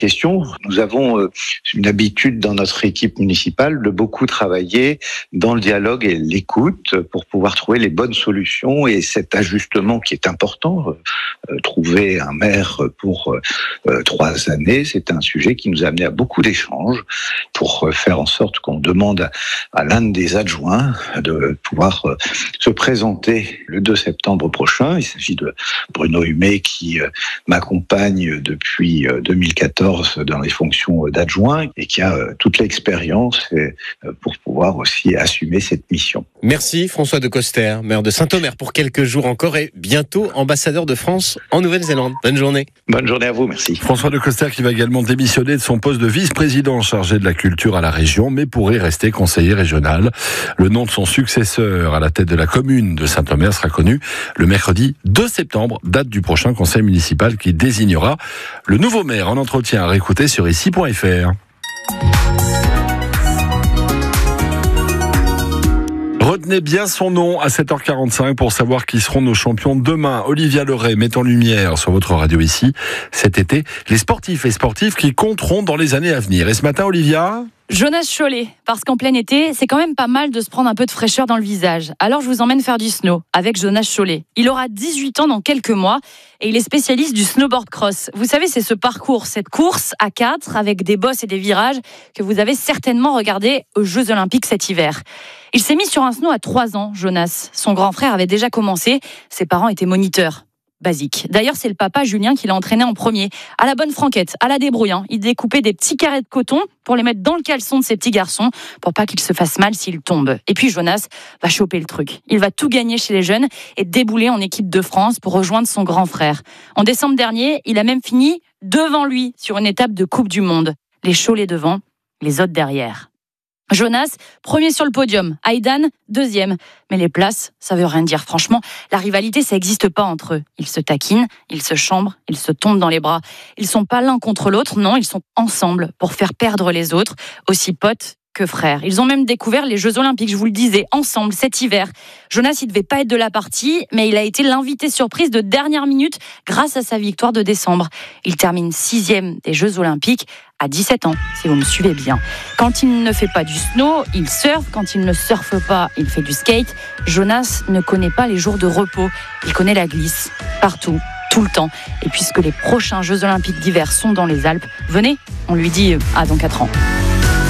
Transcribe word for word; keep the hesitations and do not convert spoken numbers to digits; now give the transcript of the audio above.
question. Nous avons euh, une habitude dans notre équipe municipale de beaucoup travailler dans le dialogue et l'écoute pour pouvoir trouver les bonnes solutions et cet ajustement qui est important. Euh, trouver un maire pour euh, trois années, c'est un sujet qui nous a amené à beaucoup d'échanges pour euh, faire en sorte qu'on demande à, à l'un des adjoints de pouvoir euh, se présenter le deux septembre prochain. Il s'agit de Bruno Humet qui euh, m'accompagne depuis euh, deux mille quatorze dans les fonctions d'adjoint et qui a euh, toute l'expérience euh, pour pouvoir aussi assumer cette mission. Merci François de Coster, maire de Saint-Omer pour quelques jours encore et bientôt ambassadeur de France en Nouvelle-Zélande. Bonne journée. Bonne journée à vous, merci. François de Coster qui va également démissionner de son poste de vice-président chargé de la culture à la région, mais pourrait rester conseiller régional. Le nom de son successeur à la tête de la commune de Saint-Omer sera connu le mercredi deux septembre, date du prochain conseil municipal qui désignera le nouveau maire. En entretien à réécouter sur ici point f r. Retenez bien son nom à sept heures quarante-cinq pour savoir qui seront nos champions demain. Olivia Leray met en lumière sur votre radio ici, cet été, les sportifs et sportives qui compteront dans les années à venir. Et ce matin, Olivia ? Jonas Chollet, parce qu'en plein été, c'est quand même pas mal de se prendre un peu de fraîcheur dans le visage. Alors je vous emmène faire du snow avec Jonas Chollet. Il aura dix-huit ans dans quelques mois et il est spécialiste du snowboard cross. Vous savez, c'est ce parcours, cette course à quatre avec des bosses et des virages que vous avez certainement regardé aux Jeux Olympiques cet hiver. Il s'est mis sur un snow à trois ans, Jonas. Son grand frère avait déjà commencé, ses parents étaient moniteurs. Basique. D'ailleurs, c'est le papa Julien qui l'a entraîné en premier. À la bonne franquette, à la débrouille. Hein. Il découpait des petits carrés de coton pour les mettre dans le caleçon de ses petits garçons pour pas qu'ils se fassent mal s'ils tombent. Et puis Jonas va choper le truc. Il va tout gagner chez les jeunes et débouler en équipe de France pour rejoindre son grand frère. En décembre dernier, il a même fini devant lui sur une étape de Coupe du Monde. Les Cholet devant, les autres derrière. Jonas, premier sur le podium. Aydan, deuxième. Mais les places, ça veut rien dire. Franchement, la rivalité, ça n'existe pas entre eux. Ils se taquinent, ils se chambrent, ils se tombent dans les bras. Ils sont pas l'un contre l'autre, non, ils sont ensemble pour faire perdre les autres, aussi potes que frères. Ils ont même découvert les Jeux Olympiques, je vous le disais, ensemble cet hiver. Jonas, il devait pas être de la partie, mais il a été l'invité surprise de dernière minute grâce à sa victoire de décembre. Il termine sixième des Jeux Olympiques à dix-sept ans, si vous me suivez bien. Quand il ne fait pas du snow, il surfe. Quand il ne surfe pas, il fait du skate. Jonas ne connaît pas les jours de repos. Il connaît la glisse, partout, tout le temps. Et puisque les prochains Jeux Olympiques d'hiver sont dans les Alpes, venez, on lui dit à dans quatre ans.